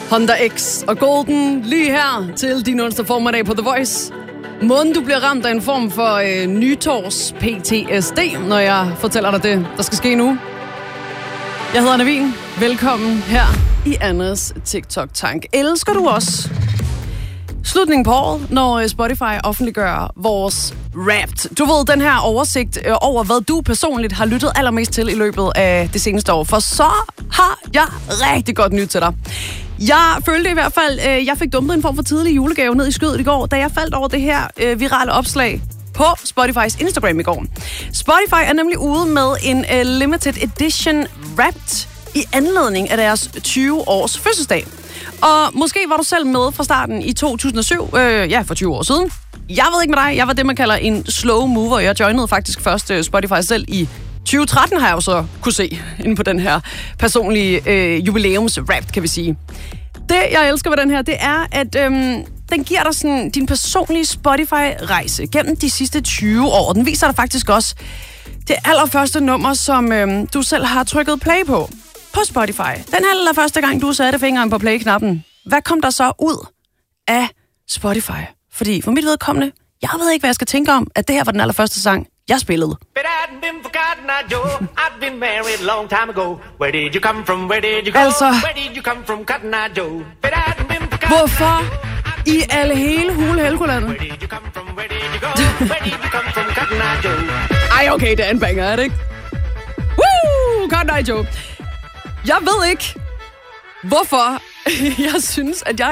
Honda X og Golden lige her til din onsdag formiddag på The Voice. Måden du bliver ramt af en form for nytårs PTSD, når jeg fortæller dig det, der skal ske nu. Jeg hedder Anna Wien. Velkommen her i Annas TikTok-tank. Elsker du også slutningen på året, når Spotify offentliggør vores Wrapped? Du ved, den her oversigt over, hvad du personligt har lyttet allermest til i løbet af det seneste år. For så har jeg rigtig godt nyt til dig. Jeg følte i hvert fald, jeg fik dumpet en form for tidlig julegave ned i skødet i går, da jeg faldt over det her virale opslag på Spotifys Instagram i går. Spotify er nemlig ude med en limited edition Wrapped i anledning af deres 20 års fødselsdag. Og måske var du selv med fra starten i 2007, for 20 år siden. Jeg ved ikke med dig, jeg var det, man kalder en slow mover. Jeg joinede faktisk først Spotify selv i 2013, har jeg jo så kunne se inde på den her personlige jubilæums-Wrapped, kan vi sige. Det, jeg elsker ved den her, det er, at den giver dig sådan din personlige Spotify-rejse gennem de sidste 20 år. Den viser dig faktisk også det allerførste nummer, som du selv har trykket play på Spotify. Den allerførste gang, du satte fingeren på play-knappen. Hvad kom der så ud af Spotify? Fordi for mit vedkommende, jeg ved ikke, hvad jeg skal tænke om, at det her var den allerførste sang, jeg spillede. Altså, hvorfor i alle hele Hule-Helgolandet? Ej, okay, det er en banger, er det ikke? Woo! Cotton Eye Joe. Jeg ved ikke, hvorfor jeg synes, at jeg